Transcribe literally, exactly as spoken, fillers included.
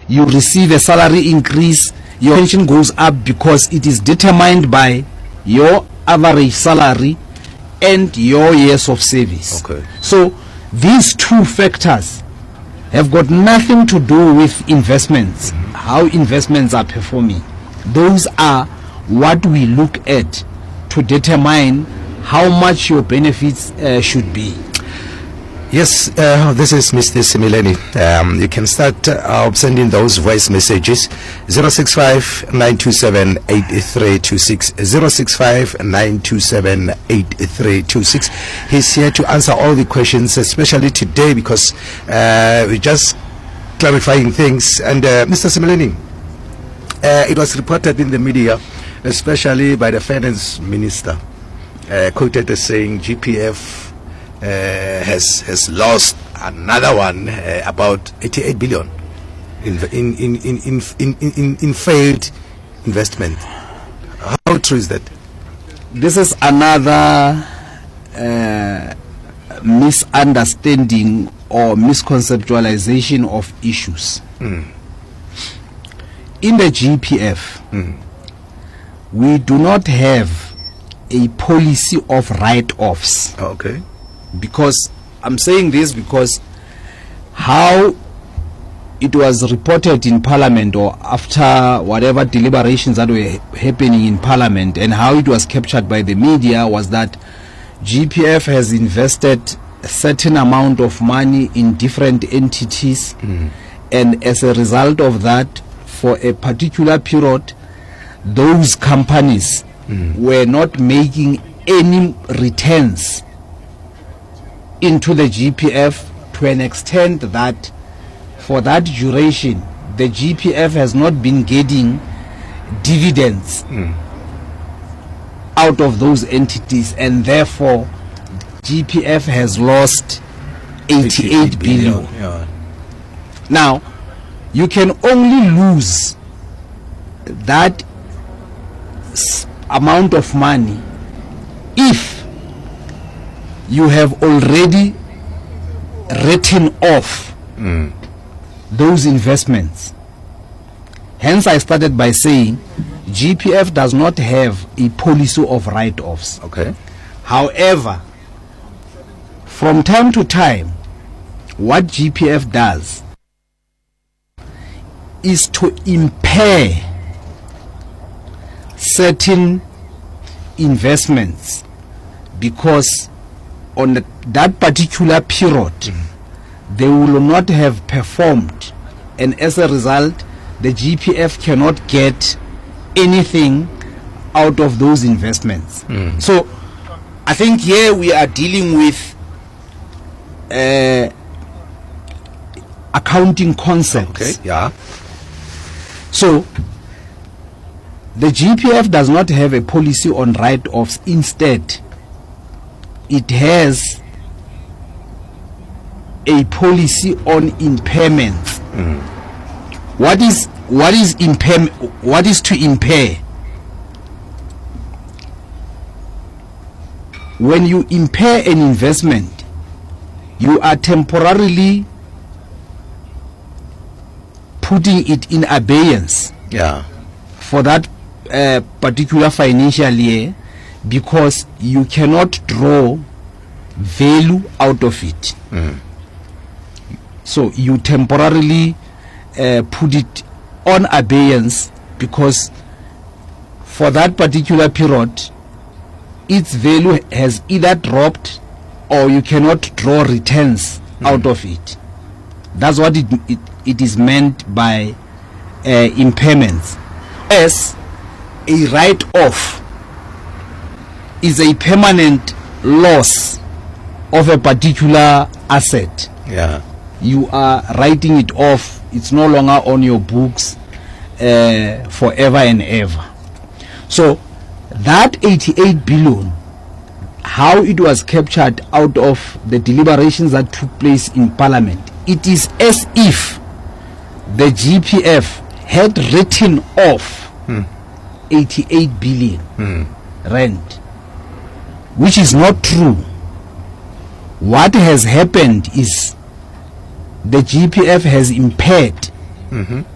you receive a salary increase, your pension goes up because it is determined by your average salary and your years of service. Okay. So these two factors have got nothing to do with investments, mm-hmm. how investments are performing. Those are what we look at to determine how much your benefits uh, should be. Yes, uh, this is Mister Simileni. Um, you can start uh, sending those voice messages. zero six five nine two seven eight three two six. zero six five nine two seven eight three two six. He's here to answer all the questions, especially today, because uh, we're just clarifying things. And uh, Mister Simileni, uh, it was reported in the media, especially by the finance minister, uh, quoted as saying G P F Uh, has has lost another one, uh, about eighty-eight billion in in in in in in, in, in failed investment. How true is that? This is another uh, misunderstanding or misconceptualization of issues. Mm. In the G P F, mm. we do not have a policy of write-offs. Oh, okay. Because I'm saying this because how it was reported in Parliament, or after whatever deliberations that were happening in Parliament, and how it was captured by the media, was that G P F has invested a certain amount of money in different entities, mm. and as a result of that, for a particular period, those companies mm. were not making any returns into the G P F, to an extent that for that duration the G P F has not been getting dividends mm. out of those entities, and therefore G P F has lost eighty-eight billion. Yeah. Now you can only lose that s- amount of money if you have already written off mm. those investments. Hence I started by saying G P F does not have a policy of write-offs. Okay. However, from time to time, what G P F does is to impair certain investments, because on the, that particular period mm. they will not have performed, and as a result the G P F cannot get anything out of those investments. Mm. So I think here we are dealing with uh, accounting concepts. Okay. Yeah. So the G P F does not have a policy on write-offs. Instead, it has a policy on impairment. Mm. What is what is impair? What is to impair? When you impair an investment, you are temporarily putting it in abeyance. Yeah. For that uh, particular financial year, because you cannot draw value out of it. Mm. So you temporarily uh, put it on abeyance, because for that particular period its value has either dropped or you cannot draw returns mm. out of it. That's what it, it, it is meant by uh, impairments. As a write-off is a permanent loss of a particular asset. Yeah. You are writing it off. It's no longer on your books uh, forever and ever. So that eighty-eight billion, how it was captured out of the deliberations that took place in Parliament, it is as if the G P F had written off hmm. eighty-eight billion hmm. rand, which is not true. What has happened is the G P F has impaired mm-hmm.